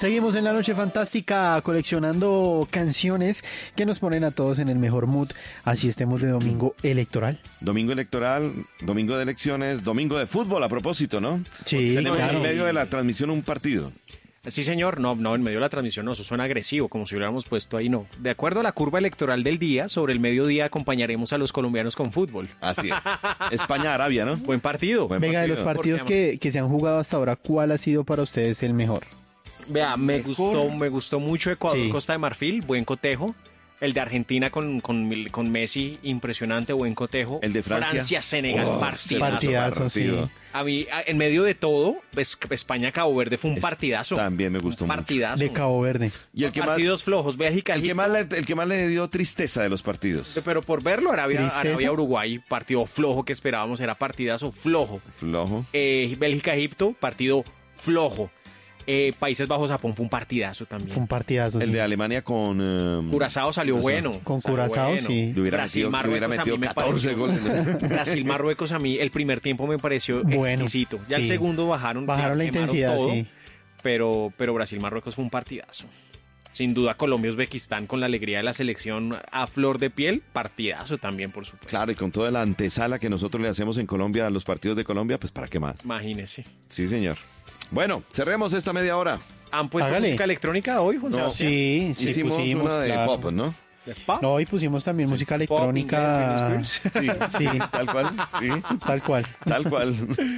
Seguimos en la noche fantástica coleccionando canciones que nos ponen a todos en el mejor mood. Así estemos de domingo electoral. Domingo electoral, domingo de elecciones, domingo de fútbol a propósito, ¿no? Sí, Tenemos claro. en medio de la transmisión un partido. Sí, señor. No, en medio de la transmisión no, eso suena agresivo, como si hubiéramos puesto ahí, no. De acuerdo a la curva electoral del día, sobre el mediodía acompañaremos a los colombianos con fútbol. Así es. España-Arabia, ¿no? Buen partido. Buen Venga, de los partido. partidos que se han jugado hasta ahora, ¿cuál ha sido para ustedes el mejor? Vea, me gustó mucho Ecuador, Sí. Costa de Marfil, buen cotejo. El de Argentina con Messi, impresionante, buen cotejo. El de Francia. Senegal, Partidazo, sí. A mí, en medio de todo, España-Cabo Verde fue un partidazo. También me gustó Un mucho. partidazo. De Cabo Verde. Y el que más, Partidos flojos, Bélgica. el que más le dio tristeza de los partidos. Pero por verlo, ¿Tristeza? Arabia-Uruguay, partido flojo que esperábamos, era partidazo flojo. Flojo. Bélgica-Egipto, partido flojo. Países Bajos-Japón fue un partidazo también. Fue un partidazo, sí. El de Alemania con... Curazao salió bueno. Con salió Curazao, bueno. sí. Le hubiera metido 14 goles. Brasil-Marruecos a mí el primer tiempo me pareció Bueno, exquisito. Ya el sí. segundo bajaron La quemaron intensidad, todo, sí. pero Brasil-Marruecos fue un partidazo. Sin duda Colombia-Uzbekistán con la alegría de la selección a flor de piel, partidazo también, por supuesto. Claro, y con toda la antesala que nosotros le hacemos en Colombia a los partidos de Colombia, pues ¿para qué más? Imagínese. Sí, señor. Bueno, cerremos esta media hora. ¿Han puesto Hágale. música electrónica hoy, Juan No. Sebastián? Sí, sí, Hicimos pusimos, una de claro. pop, ¿no? ¿De pop? No, y pusimos también música Pop, inglés, electrónica. Britney Spears. Sí, Sí. tal cual. Sí, Tal cual. tal cual.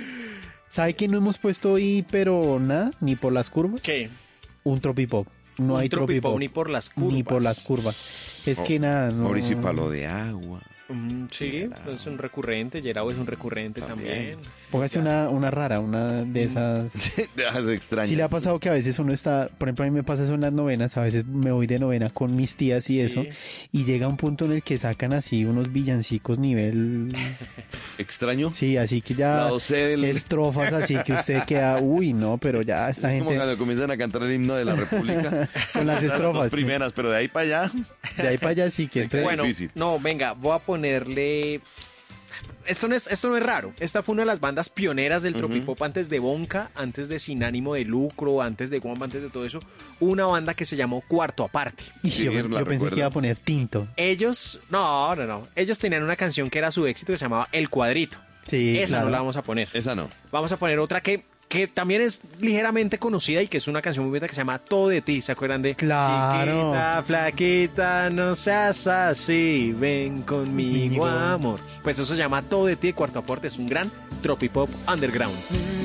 ¿Sabe que no hemos puesto hoy, pero nada? Ni por las curvas. ¿Qué? Un tropipop. No Un hay tropipop. ni por las curvas. Ni por las curvas. Es que nada, no. Mauricio y Palo de Agua. Sí, es un recurrente. Gerao es un recurrente también. Póngase una rara, una de esas. Dejas extrañas. Sí le ha pasado que a veces uno está, por ejemplo a mí me pasa eso en las novenas, a veces me voy de novena con mis tías y Sí. eso, y llega un punto en el que sacan así unos villancicos nivel, ¿Extraño? sí, así que ya Lado C del- estrofas así que usted queda, uy no, pero ya esta Es como gente cuando comienzan a cantar el himno de la República. con las Las estrofas, dos primeras, pero de ahí para allá. de ahí para allá sí que entre, Bueno, difícil. no, venga, voy a ponerle... Esto no es raro. Esta fue una de las bandas pioneras del tropipop antes de Bonka, antes de Sin Ánimo de Lucro, antes de Guamba, antes de todo eso. Una banda que se llamó Cuarto Aparte. y Sí, yo, la yo pensé recuerdo. que iba a poner tinto, Ellos, no. Ellos tenían una canción que era su éxito que se llamaba El Cuadrito. sí, Esa claro. no la vamos a poner. Esa no. Vamos a poner otra que también es ligeramente conocida y que es una canción muy bonita que se llama Todo de ti. ¿Se acuerdan de? Claro. Chiquita, flaquita, no seas así, ven conmigo, Conmigo. amor. Pues eso se llama Todo de ti de Cuarto Aporte. Es un gran tropipop underground.